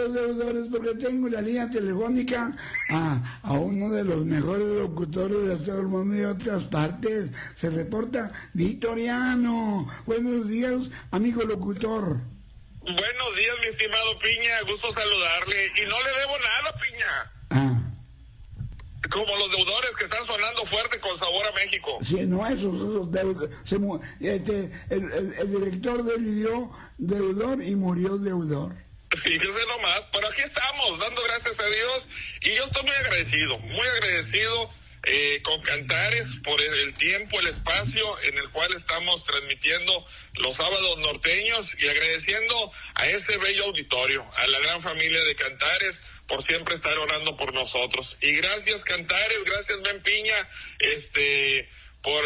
los deudores, porque tengo la línea telefónica a uno de los mejores locutores de todo el mundo y de otras partes. Se reporta Vitoriano. Buenos días, amigo locutor. Buenos días, mi estimado Piña, gusto saludarle. Y no le debo nada, Piña. Como los deudores que están sonando fuerte con Sabor a México. Sí, no, esos deudores. El director vivió deudor y murió deudor. Fíjese nomás, pero aquí estamos, dando gracias a Dios. Y yo estoy muy agradecido con Cantares por el tiempo, el espacio en el cual estamos transmitiendo los sábados norteños y agradeciendo a ese bello auditorio, a la gran familia de Cantares, por siempre estar orando por nosotros. Y gracias, Cantares, gracias, Ben Piña, por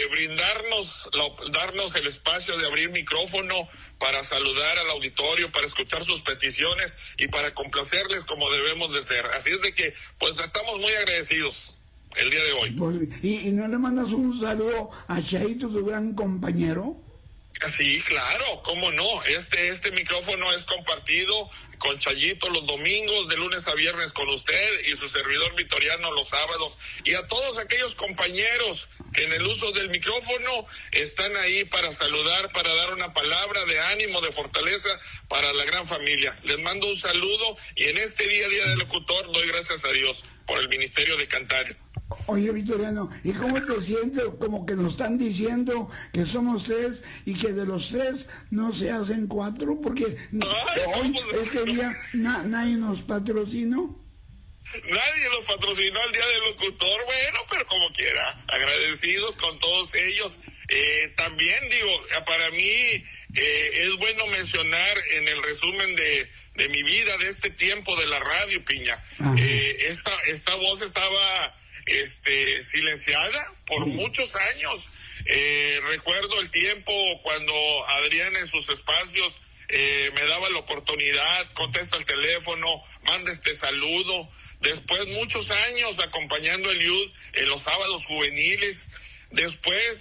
darnos el espacio de abrir micrófono para saludar al auditorio, para escuchar sus peticiones y para complacerles como debemos de ser. Así es de que, pues, estamos muy agradecidos el día de hoy. ¿Y no le mandas un saludo a Chaito, tu gran compañero? Sí, claro, cómo no. Este micrófono es compartido con Chayito los domingos, de lunes a viernes con usted y su servidor Vitoriano los sábados. Y a todos aquellos compañeros que en el uso del micrófono están ahí para saludar, para dar una palabra de ánimo, de fortaleza para la gran familia. Les mando un saludo y en este día del locutor doy gracias a Dios por el Ministerio de Cantares. Oye, Vitoriano, ¿y cómo te sientes? Como que nos están diciendo que somos 3 y que de los 3 no se hacen 4, porque hoy, este día, nadie nos patrocinó. Nadie nos patrocinó el día del locutor, bueno, pero como quiera, agradecidos con todos ellos. También digo, para mí es bueno mencionar en el resumen de mi vida, de este tiempo de la radio, Piña, esta voz estaba silenciada por muchos años. Recuerdo el tiempo cuando Adrián en sus espacios me daba la oportunidad, contesta el teléfono, manda este saludo. Después muchos años acompañando el youth en los sábados juveniles. Después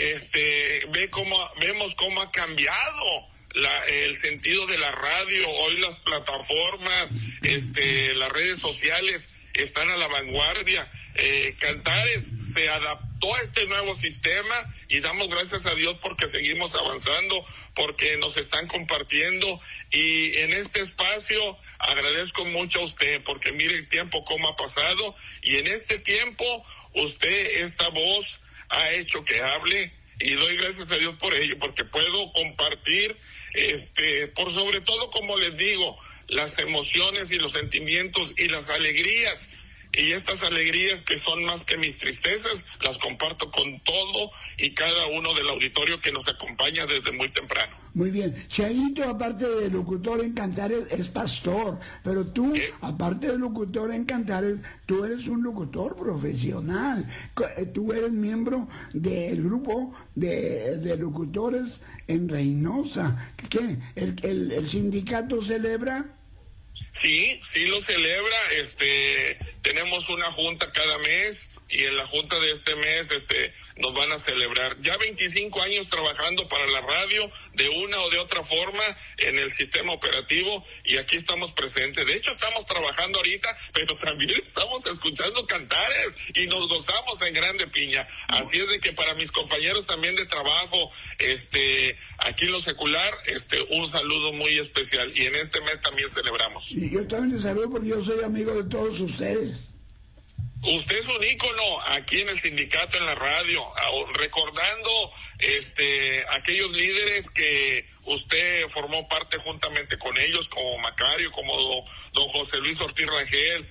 vemos cómo ha cambiado el sentido de la radio. Hoy las plataformas, las redes sociales están a la vanguardia. Cantares se adaptó a este nuevo sistema y damos gracias a Dios porque seguimos avanzando, porque nos están compartiendo, y en este espacio agradezco mucho a usted porque mire el tiempo cómo ha pasado, y en este tiempo esta voz ha hecho que hable, y doy gracias a Dios por ello, porque puedo compartir por sobre todo, como les digo, las emociones y los sentimientos y las alegrías. Y estas alegrías que son más que mis tristezas, las comparto con todo y cada uno del auditorio que nos acompaña desde muy temprano. Muy bien. Chaito, aparte de locutor en Cantares, es pastor. Pero tú, aparte de locutor en Cantares, tú eres un locutor profesional. Tú eres miembro del grupo de locutores en Reynosa. ¿Qué? ¿El sindicato celebra? Sí lo celebra. Tenemos una junta cada mes, y en la junta de este mes nos van a celebrar ya 25 años trabajando para la radio de una o de otra forma en el sistema operativo, y aquí estamos presentes. De hecho, estamos trabajando ahorita, pero también estamos escuchando Cantares y nos gozamos en grande, Piña. Así es de que para mis compañeros también de trabajo, aquí en lo secular, un saludo muy especial, y en este mes también celebramos. Y yo también les saludo porque yo soy amigo de todos ustedes. Usted es un ícono aquí en el sindicato, en la radio, recordando aquellos líderes que usted formó parte juntamente con ellos, como Macario, como don José Luis Ortiz Rangel,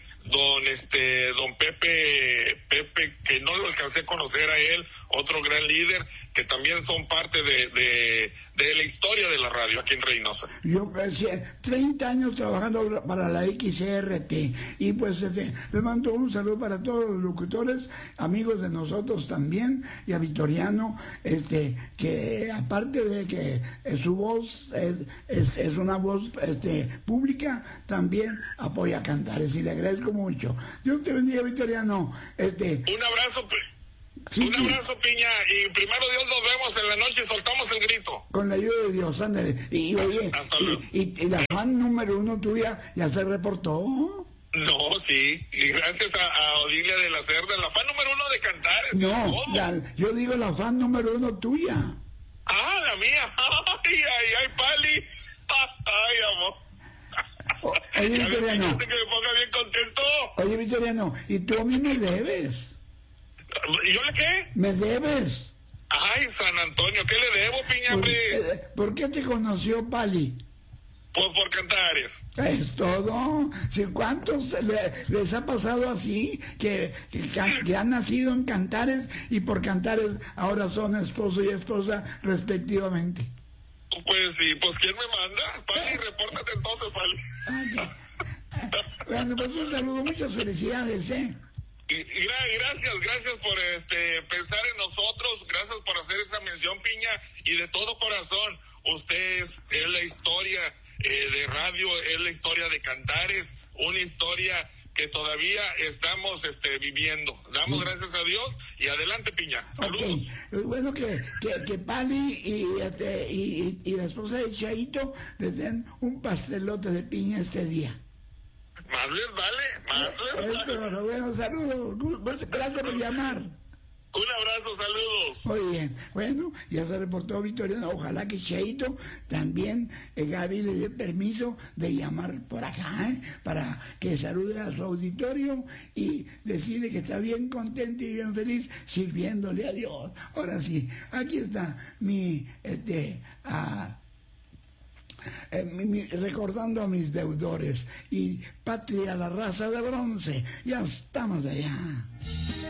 don Pepe, que no lo alcancé a conocer a él, otro gran líder, que también son parte de la historia de la radio aquí en Reynosa. Yo 30 años trabajando para la XRT, y pues le mando un saludo para todos los locutores, amigos de nosotros también, y a Vitoriano, que aparte de que su voz es una voz pública, también apoya a Cantares, y le agradezco mucho. Dios te bendiga, Vitoriano. Un abrazo. Sí, un abrazo, Piña, y primero Dios nos vemos en la noche y soltamos el grito. Con la ayuda de Dios, ándale. Y oye, y la fan número 1 tuya ya se reportó. No, sí, y gracias a Odilia de la Cerda, la fan número 1 de Cantares. No, yo digo la fan número 1 tuya. Ah, la mía. Ay, Pali. Ay, amor. Oye, Victoriano. Que me ponga bien contento. Oye, Victoriano, ¿y tú a mí me debes? ¿Y yo le qué? ¿Me debes? Ay, San Antonio, ¿qué le debo, Piña, hombre? ¿Por qué te conoció Pali? Pues por Cantares. Es todo. Si ¿cuántos les ha pasado así? Que han nacido en Cantares y por Cantares ahora son esposo y esposa respectivamente. Pues sí, pues ¿quién me manda? Pali, repórtate entonces, Pali. Bueno, pues un saludo, muchas felicidades, ¿eh? Y gracias por pensar en nosotros, gracias por hacer esta mención, Piña, y de todo corazón, usted es la historia de radio, es la historia de Cantares, una historia que todavía estamos viviendo. Damos gracias a Dios y adelante, Piña. Saludos. Okay. Bueno, que Pali y la esposa de Chaito les den un pastelote de piña este día. Más les vale. Bueno, saludos. Gracias por llamar. Un abrazo, saludos. Muy bien. Bueno, ya se reportó Victoriano. Ojalá que Cheito también, Gaby, le dé permiso de llamar por acá, para que salude a su auditorio y decirle que está bien contento y bien feliz sirviéndole a Dios. Ahora sí, aquí está recordando a mis deudores y patria, la raza de bronce. Ya estamos allá.